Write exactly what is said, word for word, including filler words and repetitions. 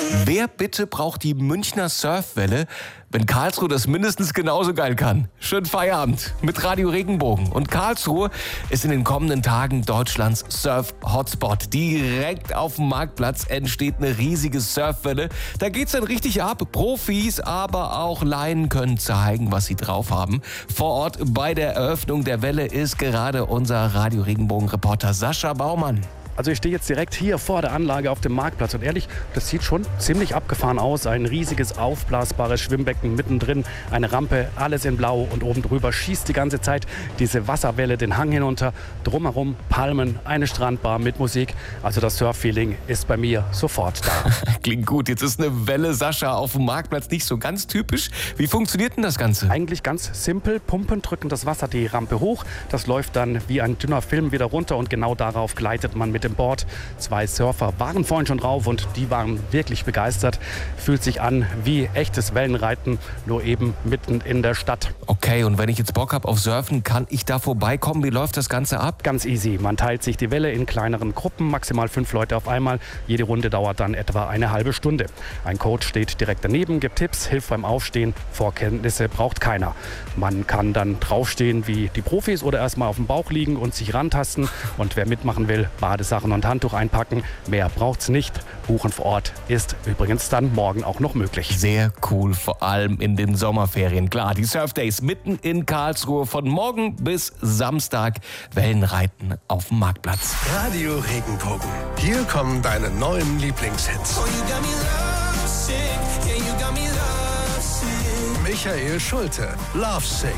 Wer bitte braucht die Münchner Surfwelle, wenn Karlsruhe das mindestens genauso geil kann? Schönen Feierabend mit Radio Regenbogen. Und Karlsruhe ist in den kommenden Tagen Deutschlands Surf-Hotspot. Direkt auf dem Marktplatz entsteht eine riesige Surfwelle. Da geht's dann richtig ab. Profis, aber auch Laien können zeigen, was sie drauf haben. Vor Ort bei der Eröffnung der Welle ist gerade unser Radio Regenbogen-Reporter Sascha Baumann. Also ich stehe jetzt direkt hier vor der Anlage auf dem Marktplatz und ehrlich, das sieht schon ziemlich abgefahren aus. Ein riesiges aufblasbares Schwimmbecken mittendrin, eine Rampe, alles in Blau und oben drüber schießt die ganze Zeit diese Wasserwelle den Hang hinunter. Drumherum Palmen, eine Strandbar mit Musik. Also das Surf-Feeling ist bei mir sofort da. Klingt gut. Jetzt ist eine Welle, Sascha, auf dem Marktplatz nicht so ganz typisch. Wie funktioniert denn das Ganze? Eigentlich ganz simpel. Pumpen drücken das Wasser die Rampe hoch. Das läuft dann wie ein dünner Film wieder runter und genau darauf gleitet man mit dem Board. Zwei Surfer waren vorhin schon drauf und die waren wirklich begeistert. Fühlt sich an wie echtes Wellenreiten, nur eben mitten in der Stadt. Okay, und wenn ich jetzt Bock habe auf Surfen, kann ich da vorbeikommen? Wie läuft das Ganze ab? Ganz easy. Man teilt sich die Welle in kleineren Gruppen, maximal fünf Leute auf einmal. Jede Runde dauert dann etwa eine halbe Stunde. Ein Coach steht direkt daneben, gibt Tipps, hilft beim Aufstehen. Vorkenntnisse braucht keiner. Man kann dann draufstehen wie die Profis oder erstmal auf dem Bauch liegen und sich rantasten. Und wer mitmachen will, Badesachen und Handtuch einpacken. Mehr braucht's nicht. Buchen vor Ort ist übrigens dann morgen auch noch möglich. Sehr cool, vor allem in den Sommerferien. Klar, die Surf Days mitten in Karlsruhe von morgen bis Samstag. Wellenreiten auf dem Marktplatz. Radio Regenbogen. Hier kommen deine neuen Lieblingshits. Oh, you got me love sick. Yeah, you got me love sick. Michael Schulte, Love Sick.